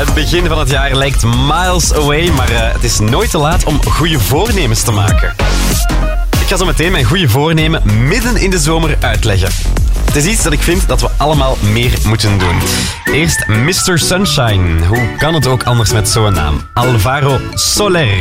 Het begin van het jaar lijkt miles away, maar het is nooit te laat om goede voornemens te maken. Ik ga zo meteen mijn goede voornemen midden in de zomer uitleggen. Het is iets dat ik vind dat we allemaal meer moeten doen. Eerst Mr. Sunshine. Hoe kan het ook anders met zo'n naam? Alvaro Soler.